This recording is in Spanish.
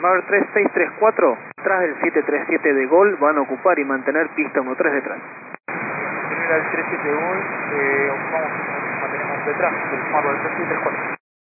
Mar 3634, tras del 737 de Gol, van a ocupar y mantener pista 13 detrás. Primera del 37 de Gol, ocupamos, mantenemos detrás del Mar 3634.